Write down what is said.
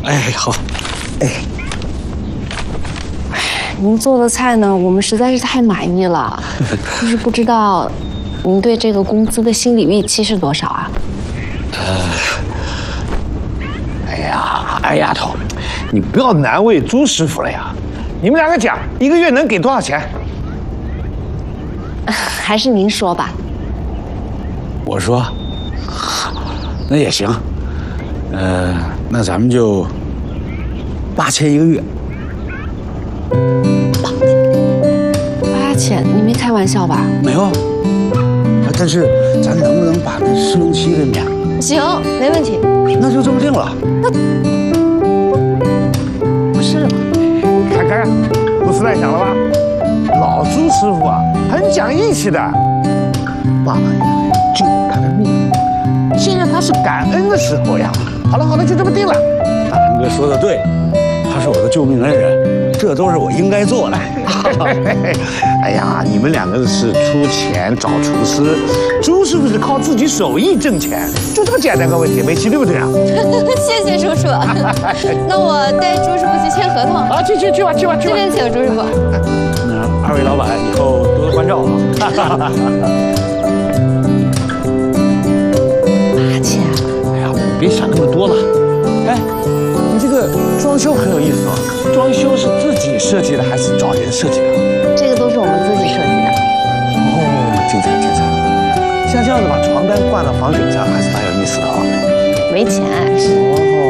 哎，好。 您做的菜呢，我们实在是太满意了，就是不知道您对这个工资的心理预期是多少啊？ 哎呀，二丫头，你不要难为朱师傅了呀。你们两个讲，一个月能给多少钱？ 还是您说吧。 我说，那也行。那咱们就8000一个月。 8000，你没开玩笑吧？ 没有。但是咱能不能把那试用期给免了？ 行，没问题。 那就这么定了。 不是， 看，不是乱想了吧？老朱师傅啊，很讲义气的。爸爸呀，救他的命，现在他是感恩的时候呀。好了，就这么定了。 大堂哥说的对，他是我的救命恩人，这都是我应该做的。 哎呀，你们两个是出钱找厨师，朱师傅是靠自己手艺挣钱，就这么简单个问题，梅琪对不对啊？ 谢谢叔叔。那我带朱师傅去签合同。 啊，去吧。 这边请，朱师傅。 那二位老板以后多多关照啊。 8000。 哎呀，别想那么多了。哎，你这个装修很有意思啊，装修是自己设计的还是找人设计的？ 这个都是我们自己设计的。 哦，精彩！像这样子把床单灌到房顶上，还是蛮有意思的啊。 没钱。 哦，